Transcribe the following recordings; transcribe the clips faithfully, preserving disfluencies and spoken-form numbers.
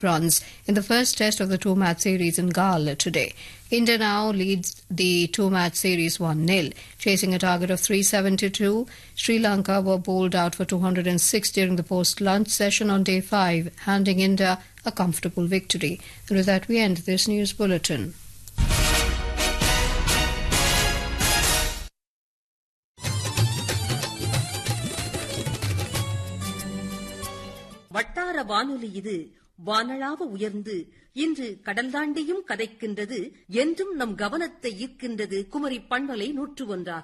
runs in the first test of the two-match series in Galle today. India now leads the two-match series one nil. Chasing a target of three seventy-two, Sri Lanka were bowled out for two hundred six during the post-lunch session on day five, handing India a comfortable victory. And with that, we end this news bulletin. வட்டார வானொலி இது வானளாவ உயர்ந்து இன்று கடல் தாண்டியும் கதைக்கின்றது. என்றும் நம் கவனத்தை ஈர்க்கின்றது குமரி பண்பலை நூற்று ஒன்றாக.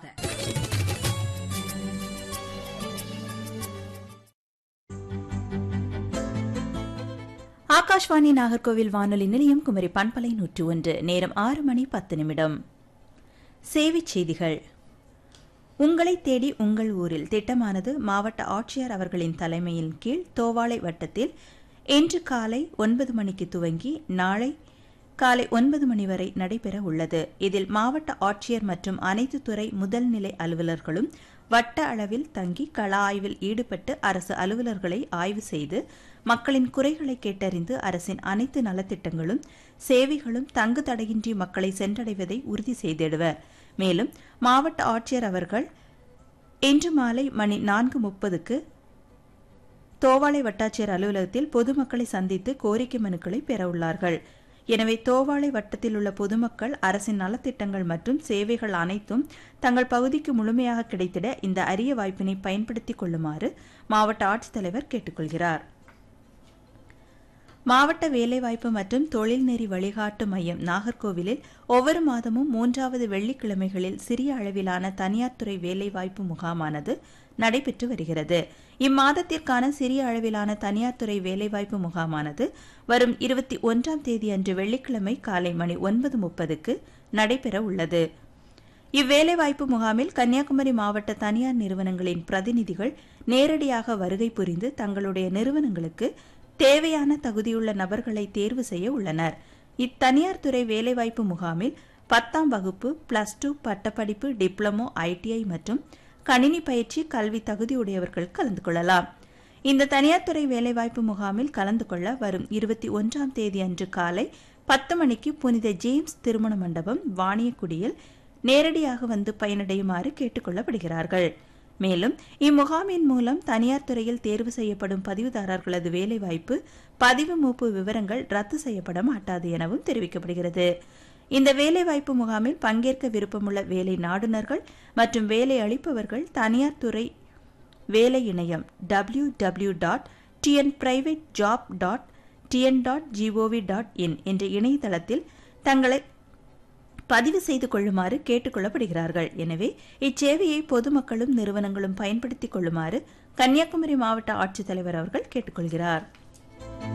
ஆகாஷ்வாணி நாகர்கோவில் வானொலி நிலையம் குமரி பண்பலை நூற்று ஒன்று. நேரம் ஆறு மணி பத்து நிமிடம். சேவைச் செய்திகள். உங்களை தேடி உங்கள் ஊரில் திட்டமானது மாவட்ட ஆட்சியர் அவர்களின் தலைமையின் கீழ் தோவாளை வட்டத்தில் இன்று காலை ஒன்பது மணிக்கு துவங்கி நாளை காலை ஒன்பது மணி வரை நடைபெற உள்ளது. இதில் மாவட்ட ஆட்சியர் மற்றும் அனைத்து துறை முதல்நிலை அலுவலர்களும் வட்ட அளவில் தங்கி கள ஆய்வில் ஈடுபட்டு அரசு அலுவலர்களை ஆய்வு செய்து மக்களின் குறைகளை கேட்டறிந்து அரசின் அனைத்து நலத்திட்டங்களும் சேவைகளும் தங்கு தடையின்றி மக்களை சென்றடைவதை உறுதி செய்திடுவர். மேலும் மாவட்ட ஆட்சியர் அவர்கள் இன்று மாலை மணி நான்கு முப்பதுக்கு தோவாளை வட்டாட்சியர் அலுவலகத்தில் பொதுமக்களை சந்தித்து கோரிக்கை மனுக்களை பெறவுள்ளார்கள். எனவே தோவாளை வட்டத்தில் உள்ள பொதுமக்கள் அரசின் நலத்திட்டங்கள் மற்றும் சேவைகள் அனைத்தும் தங்கள் பகுதிக்கு முழுமையாக கிடைத்திட இந்த அரிய வாய்ப்பினை பயன்படுத்திக் கொள்ளுமாறு மாவட்ட ஆட்சித்தலைவர் கேட்டுக் கொள்கிறார். மாவட்ட வேலைவாய்ப்பு மற்றும் தொழில்நெறி வழிகாட்டு மையம் நாகர்கோவிலில் ஒவ்வொரு மாதமும் மூன்றாவது வெள்ளிக்கிழமைகளில் சிறிய அளவிலான தனியார் துறை வேலைவாய்ப்பு முகாமானது நடைபெற்று வருகிறது. இம்மாதத்திற்கான சிறிய அளவிலான தனியார் துறை வேலைவாய்ப்பு முகாமானது வரும் இருபத்தி ஒன்றாம் தேதி அன்று வெள்ளிக்கிழமை காலை மணி ஒன்பது முப்பதுக்கு நடைபெற உள்ளது. இவ்வேலைவாய்ப்பு முகாமில் கன்னியாகுமரி மாவட்ட தனியார் நிறுவனங்களின் பிரதிநிதிகள் நேரடியாக வருகை புரிந்து தங்களுடைய நிறுவனங்களுக்கு தேவையான தகுதியுள்ள நபர்களை தேர்வு செய்ய உள்ளனர். இத்தனியார் துறை வேலைவாய்ப்பு முகாமில் பத்தாம் வகுப்பு, பிளஸ் டூ பட்டப்படிப்பு, டிப்ளமோ, ஐடிஐ மற்றும் கணினி பயிற்சி கல்வி தகுதியுடையவர்கள் கலந்து கொள்ளலாம். இந்த தனியார் துறை வேலைவாய்ப்பு முகாமில் கலந்து கொள்ள வரும் இருபத்தி ஒன்றாம் தேதி அன்று காலை பத்து மணிக்கு புனித ஜேம்ஸ் திருமண மண்டபம் வாணியக்குடியில் நேரடியாக வந்து பயனடையுமாறு கேட்டுக் கொள்ளப்படுகிறார்கள். மேலும் இம்முகாமின் மூலம் தனியார் துறையில் தேர்வு செய்யப்படும் பதிவுதாரர்களது வேலைவாய்ப்பு பதிவு மூப்பு விவரங்கள் ரத்து செய்யப்பட மாட்டாது எனவும் தெரிவிக்கப்படுகிறது. இந்த வேலைவாய்ப்பு முகாமில் பங்கேற்க விருப்பமுள்ள வேலை நாடுநர்கள் மற்றும் வேலை அளிப்பவர்கள் தனியார் துறை வேலை இணையம் W W dot TN private job dot TN dot gov dot in என்ற இணையதளத்தில் தங்களை பதிவு செய்து கொள்ளுமாறு கேட்டுக் கொள்ளப்படுகிறார்கள். எனவே இச்சேவையை பொதுமக்களும் நிறுவனங்களும் பயன்படுத்திக் கொள்ளுமாறு கன்னியாகுமரி மாவட்ட ஆட்சித்தலைவர் அவர்கள் கேட்டுக் கொள்கிறார்.